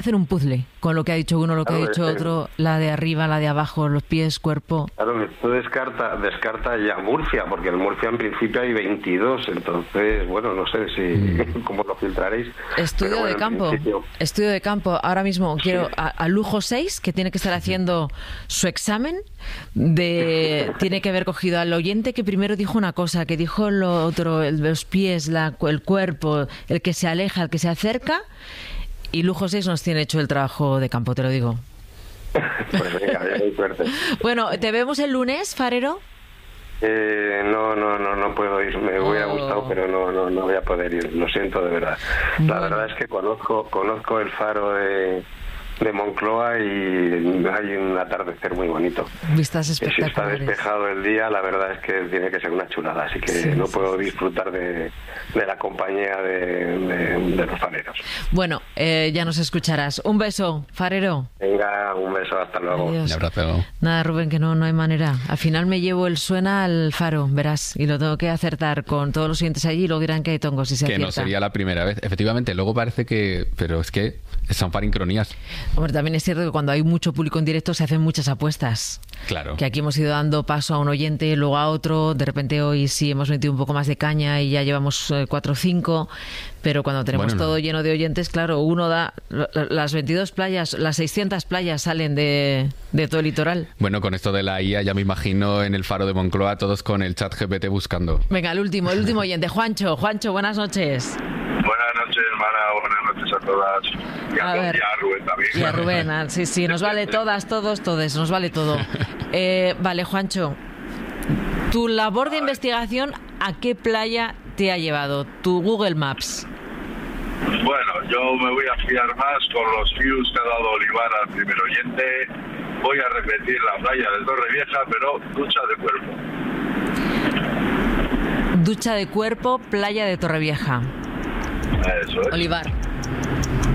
hacer un puzzle con lo que ha dicho uno, lo que ha dicho otro, la de arriba, la de abajo, los pies, cuerpo. Claro, tú descarta ya Murcia, porque en Murcia en principio hay 22, entonces, bueno, no sé si cómo lo filtraréis. Estudio de campo. Ahora mismo quiero a Lujo 6, que tiene que estar haciendo su examen, tiene que haber cogido al oyente que primero dijo una cosa, que dijo lo otro, los pies, el cuerpo, el que se aleja, el que se acerca. Y Lujo 6 nos tiene hecho el trabajo de campo, te lo digo. Pues venga, hay suerte. Bueno, ¿te vemos el lunes, Farero? No puedo ir. Me hubiera gustado, pero no voy a poder ir. Lo siento, de verdad. La verdad es que conozco el faro de Moncloa y hay un atardecer muy bonito. Vistas espectaculares. Si está despejado el día, la verdad es que tiene que ser una chulada, así que puedo disfrutar de la compañía de los fareros. Bueno, ya nos escucharás. Un beso, Farero. Venga, un beso, hasta luego. Adiós. Un abrazo. Nada, Rubén, que no hay manera. Al final me llevo el suena al faro, verás, y lo tengo que acertar con todos los siguientes allí y luego dirán que hay tongos si se acierta. Que no sería la primera vez. Efectivamente, luego parece que... Pero es que son farincronías. Hombre, también es cierto que cuando hay mucho público en directo se hacen muchas apuestas. Claro. Que aquí hemos ido dando paso a un oyente, luego a otro. De repente hoy sí hemos metido un poco más de caña y ya llevamos 4 o 5. Pero cuando tenemos todo lleno de oyentes, claro, uno da... Las 22 playas, las 600 playas salen de todo el litoral. Bueno, con esto de la IA ya me imagino en el faro de Moncloa todos con el chat GPT buscando. Venga, el último oyente. Juancho, buenas noches. Buenas noches, hermana. Buenas noches a todas. Y a Rubén también. Y a Rubén, sí, nos vale todos, nos vale todo. Vale, Juancho, tu labor de investigación, ¿a qué playa te ha llevado? Tu Google Maps. Bueno, yo me voy a fiar más con los views que ha dado Olivar al primer oyente. Voy a repetir la playa de Torrevieja, pero ducha de cuerpo. Ducha de cuerpo, playa de Torrevieja. Eso es. Olivar.